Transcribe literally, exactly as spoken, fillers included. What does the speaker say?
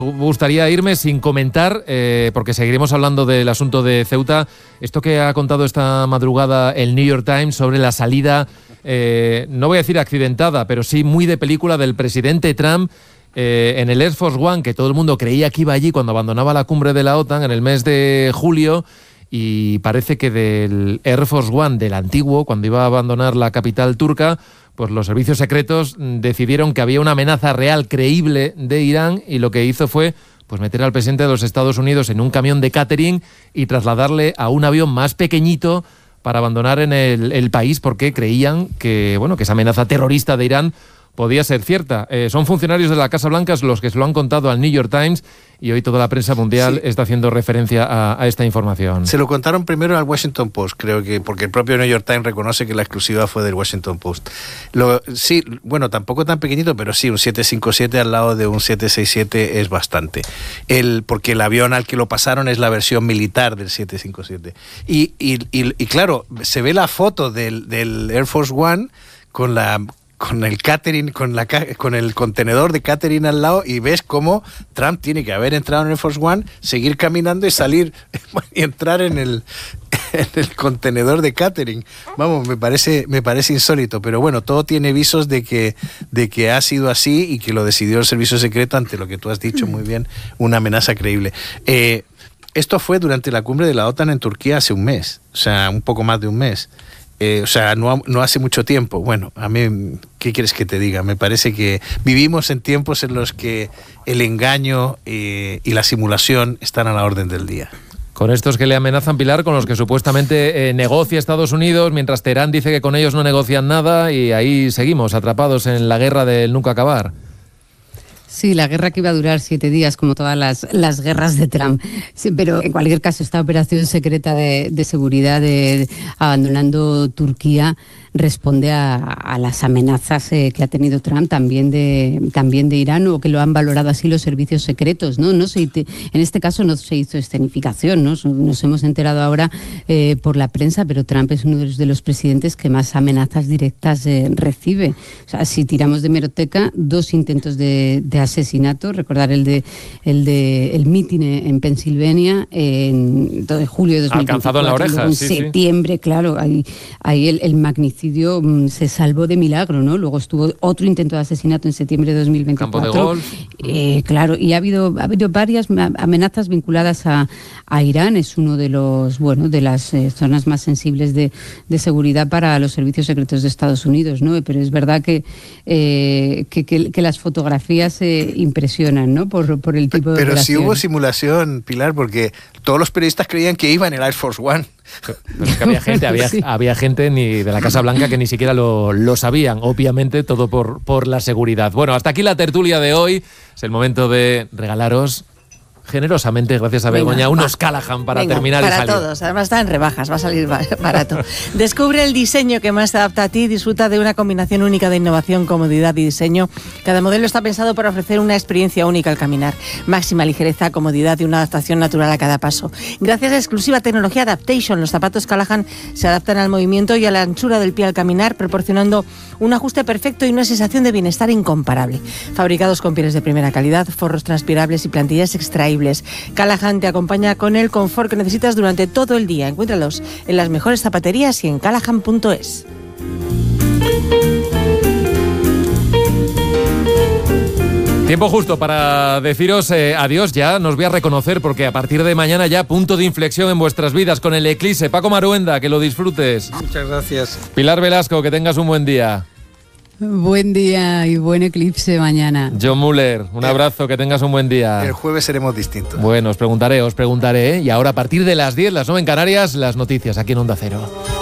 Me gustaría irme sin comentar, eh, porque seguiremos hablando del asunto de Ceuta, esto que ha contado esta madrugada el New York Times sobre la salida, eh, no voy a decir accidentada, pero sí muy de película del presidente Trump eh, en el Air Force One, que todo el mundo creía que iba allí cuando abandonaba la cumbre de la OTAN en el mes de julio, y parece que del Air Force One, del antiguo, cuando iba a abandonar la capital turca, pues los servicios secretos decidieron que había una amenaza real, creíble de Irán, y lo que hizo fue pues meter al presidente de los Estados Unidos en un camión de catering y trasladarle a un avión más pequeñito para abandonar en el, el país, porque creían que, bueno, que esa amenaza terrorista de Irán podía ser cierta. Eh, son funcionarios de la Casa Blanca los que se lo han contado al New York Times, y hoy toda la prensa mundial sí. está haciendo referencia a, a esta información. Se lo contaron primero al Washington Post, creo que, porque el propio New York Times reconoce que la exclusiva fue del Washington Post. Lo, sí, bueno, tampoco tan pequeñito, pero sí, un siete cinco siete al lado de un siete seis siete es bastante. El, porque el avión al que lo pasaron es la versión militar del siete cinco siete. Y, y, y, y claro, se ve la foto del, del Air Force One con la... con el catering, con la con el contenedor de catering al lado, y ves cómo Trump tiene que haber entrado en el Force One, seguir caminando y salir y entrar en el en el contenedor de catering. Vamos, me parece me parece insólito, pero bueno, todo tiene visos de que de que ha sido así y que lo decidió el servicio secreto ante lo que tú has dicho muy bien, una amenaza creíble. Eh, esto fue durante la cumbre de la OTAN en Turquía hace un mes, o sea, un poco más de un mes. Eh, o sea, no, no hace mucho tiempo. Bueno, a mí, ¿qué quieres que te diga? Me parece que vivimos en tiempos en los que el engaño eh, y la simulación están a la orden del día. Con estos que le amenazan, Pilar, con los que supuestamente eh, negocia Estados Unidos, mientras Teherán dice que con ellos no negocian nada, y ahí seguimos atrapados en la guerra del nunca acabar. Sí, la guerra que iba a durar siete días, como todas las, las guerras de Trump. Sí, pero en cualquier caso, esta operación secreta de, de seguridad de, de, abandonando Turquía responde a, a las amenazas eh, que ha tenido Trump también de también de Irán, o que lo han valorado así los servicios secretos, ¿no? No se, en este caso no se hizo escenificación, ¿no? Nos hemos enterado ahora eh, por la prensa, pero Trump es uno de los, de los presidentes que más amenazas directas eh, recibe. O sea, si tiramos de hemeroteca, dos intentos de, de asesinato, recordar el de el de el mitin en Pensilvania en, en julio de dos mil veinticuatro, alcanzado en la oreja, en sí, septiembre, sí. Claro, ahí, ahí el, el magnicidio se salvó de milagro, ¿no? Luego estuvo otro intento de asesinato en septiembre de dos mil veinticuatro. Campo de golf. Eh, claro, y ha habido ha habido varias amenazas vinculadas a, a Irán. Es uno de los bueno de las eh, zonas más sensibles de, de seguridad para los servicios secretos de Estados Unidos, ¿no? Pero es verdad que eh, que, que, que las fotografías eh, impresionan, ¿no? Por, por el tipo de Pero operación. sí hubo simulación, Pilar, porque todos los periodistas creían que iba en el Air Force One. Pero es que había gente, había, sí. había gente ni de la Casa Blanca que ni siquiera lo, lo sabían, obviamente todo por, por la seguridad. Bueno, hasta aquí la tertulia de hoy. Es el momento de regalaros generosamente, gracias a Begoña, venga, unos Callahan para venga, terminar para y salir. Para todos, además está en rebajas, va a salir barato. Descubre el diseño que más se adapta a ti, disfruta de una combinación única de innovación, comodidad y diseño. Cada modelo está pensado para ofrecer una experiencia única al caminar. Máxima ligereza, comodidad y una adaptación natural a cada paso. Gracias a exclusiva tecnología Adaptation, los zapatos Callahan se adaptan al movimiento y a la anchura del pie al caminar, proporcionando un ajuste perfecto y una sensación de bienestar incomparable. Fabricados con pieles de primera calidad, forros transpirables y plantillas extraíbles. Callahan te acompaña con el confort que necesitas durante todo el día. Encuéntralos en las mejores zapaterías y en callahan punto es. Tiempo justo para deciros eh, adiós ya. Nos voy a reconocer porque a partir de mañana ya punto de inflexión en vuestras vidas con el Eclipse. Paco Maruenda, que lo disfrutes. Muchas gracias. Pilar Velasco, que tengas un buen día. Buen día y buen eclipse mañana. John Muller, un abrazo, que tengas un buen día. El jueves seremos distintos. Bueno, os preguntaré, os preguntaré, ¿eh? Y ahora a partir de las diez, las nueve en Canarias, las noticias aquí en Onda Cero.